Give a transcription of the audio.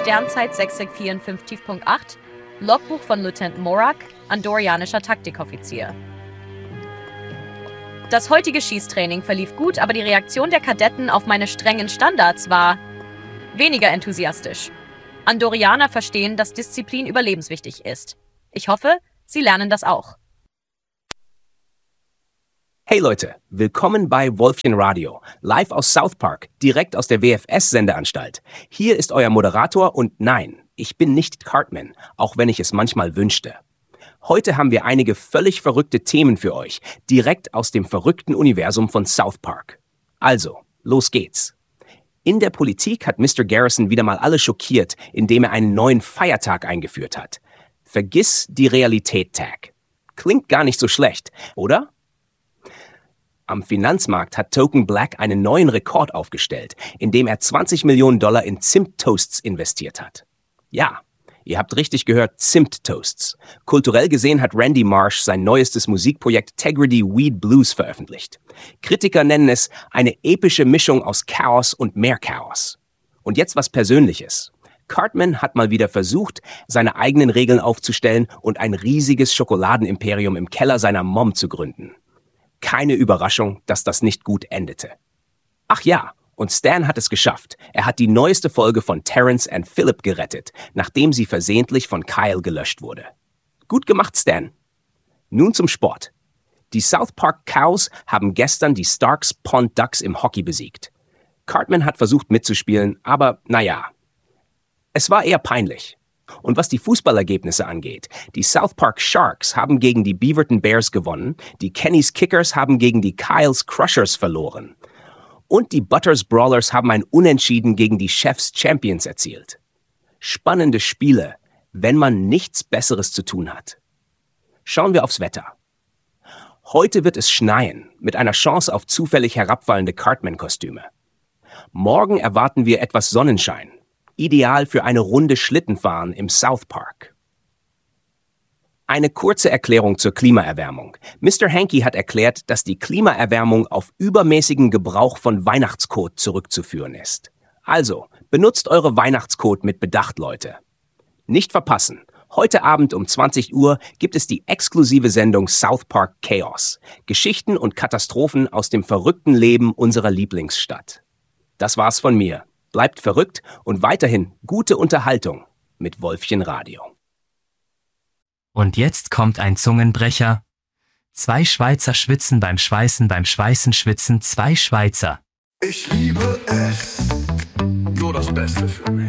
Sternzeit 654.8, Logbuch von Lieutenant Morak, andorianischer Taktikoffizier. Das heutige Schießtraining verlief gut, aber die Reaktion der Kadetten auf meine strengen Standards war weniger enthusiastisch. Andorianer verstehen, dass Disziplin überlebenswichtig ist. Ich hoffe, sie lernen das auch. Hey Leute, willkommen bei Wolfchen Radio, live aus South Park, direkt aus der WFS-Sendeanstalt. Hier ist euer Moderator und nein, ich bin nicht Cartman, auch wenn ich es manchmal wünschte. Heute haben wir einige völlig verrückte Themen für euch, direkt aus dem verrückten Universum von South Park. Also, los geht's. In der Politik hat Mr. Garrison wieder mal alle schockiert, indem er einen neuen Feiertag eingeführt hat. Vergiss die Realität-Tag. Klingt gar nicht so schlecht, oder? Am Finanzmarkt hat Token Black einen neuen Rekord aufgestellt, indem er $20 Millionen in Zimttoasts investiert hat. Ja, ihr habt richtig gehört, Zimttoasts. Kulturell gesehen hat Randy Marsh sein neuestes Musikprojekt Tegrity Weed Blues veröffentlicht. Kritiker nennen es eine epische Mischung aus Chaos und mehr Chaos. Und jetzt was Persönliches. Cartman hat mal wieder versucht, seine eigenen Regeln aufzustellen und ein riesiges Schokoladenimperium im Keller seiner Mom zu gründen. Keine Überraschung, dass das nicht gut endete. Ach ja, und Stan hat es geschafft. Er hat die neueste Folge von Terrence and Phillip gerettet, nachdem sie versehentlich von Kyle gelöscht wurde. Gut gemacht, Stan. Nun zum Sport. Die South Park Cows haben gestern die Starks Pond Ducks im Hockey besiegt. Cartman hat versucht mitzuspielen, aber naja, es war eher peinlich. Und was die Fußballergebnisse angeht, die South Park Sharks haben gegen die Beaverton Bears gewonnen, die Kenny's Kickers haben gegen die Kyle's Crushers verloren und die Butters Brawlers haben ein Unentschieden gegen die Chefs Champions erzielt. Spannende Spiele, wenn man nichts Besseres zu tun hat. Schauen wir aufs Wetter. Heute wird es schneien, mit einer Chance auf zufällig herabfallende Cartman-Kostüme. Morgen erwarten wir etwas Sonnenschein. Ideal für eine Runde Schlittenfahren im South Park. Eine kurze Erklärung zur Klimaerwärmung. Mr. Hanky hat erklärt, dass die Klimaerwärmung auf übermäßigen Gebrauch von Weihnachtscode zurückzuführen ist. Also, benutzt eure Weihnachtscode mit Bedacht, Leute. Nicht verpassen. Heute Abend um 20 Uhr gibt es die exklusive Sendung South Park Chaos. Geschichten und Katastrophen aus dem verrückten Leben unserer Lieblingsstadt. Das war's von mir. Bleibt verrückt und weiterhin gute Unterhaltung mit Wolfchen Radio. Und jetzt kommt ein Zungenbrecher. 2 Schweizer schwitzen beim Schweißen schwitzen 2 Schweizer. Ich liebe es, nur das Beste für mich.